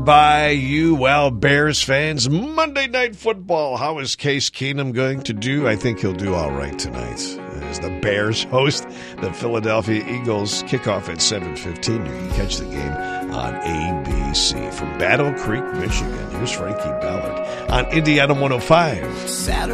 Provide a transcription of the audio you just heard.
By you, well, Bears fans, Monday Night Football. How is Case Keenum going to do? I think he'll do all right tonight. As the Bears host the Philadelphia Eagles, kickoff at 7:15. You can catch the game on ABC. From Battle Creek, Michigan, here's Frankie Ballard on Indiana 105.